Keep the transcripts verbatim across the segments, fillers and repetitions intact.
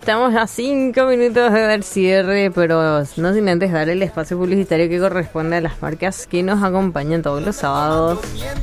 estamos a cinco minutos de dar cierre, pero no sin antes dar el espacio publicitario que corresponde a las marcas que nos acompañan todos los sábados.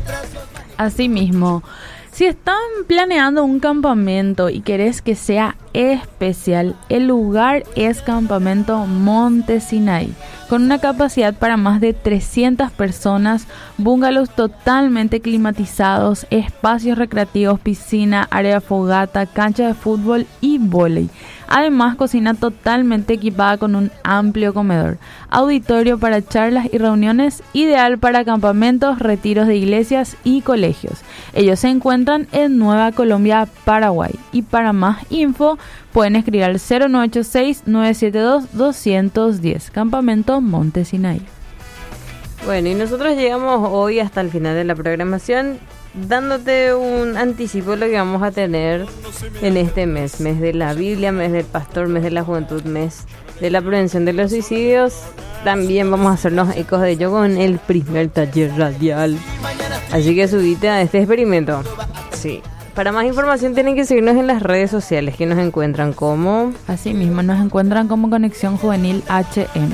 Asimismo, si están planeando un campamento y querés que sea especial, el lugar es Campamento Monte Sinai, con una capacidad para más de trescientas personas, bungalows totalmente climatizados, espacios recreativos, piscina, área de fogata, cancha de fútbol y vóley. Además, cocina totalmente equipada con un amplio comedor, auditorio para charlas y reuniones, ideal para campamentos, retiros de iglesias y colegios. Ellos se encuentran en Nueva Colombia, Paraguay. Y para más info, pueden escribir al cero nueve ocho seis, nueve siete dos, dos uno cero, Campamento Monte Sinai. Bueno, y nosotros llegamos hoy hasta el final de la programación, dándote un anticipo de lo que vamos a tener en este mes. Mes de la Biblia, mes del pastor, mes de la juventud, mes de la prevención de los suicidios. También vamos a hacernos ecos de ello con el primer taller radial. Así que subite a este experimento. Sí. Para más información tienen que seguirnos en las redes sociales, que nos encuentran como... Asimismo, nos encuentran como Conexión Juvenil H M.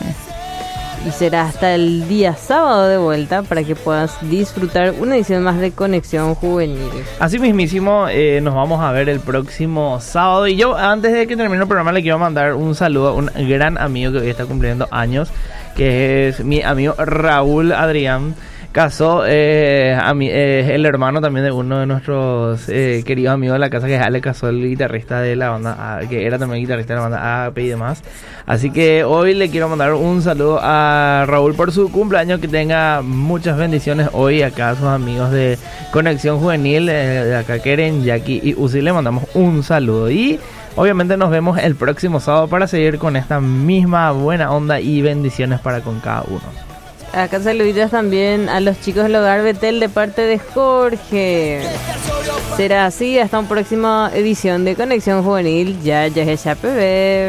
Y será hasta el día sábado de vuelta para que puedas disfrutar una edición más de Conexión Juvenil. Así mismísimo, eh, nos vamos a ver el próximo sábado. Y yo, antes de que termine el programa, le quiero mandar un saludo a un gran amigo que hoy está cumpliendo años, que es mi amigo Raúl Adrián. Casó eh, a mi, eh, el hermano también de uno de nuestros eh, queridos amigos de la casa, que es Ale Casó, el guitarrista de la banda A, que era también guitarrista de la banda A P y demás. Así que hoy le quiero mandar un saludo a Raúl por su cumpleaños, que tenga muchas bendiciones hoy. Acá a sus amigos de Conexión Juvenil, eh, de acá Keren, Jackie y Uzi, le mandamos un saludo. Y obviamente nos vemos el próximo sábado para seguir con esta misma buena onda y bendiciones para con cada uno. Acá saluditos también a los chicos del Hogar Betel de parte de Jorge. Será así hasta una próxima edición de Conexión Juvenil. Ya, ya, ya, ya, bebé.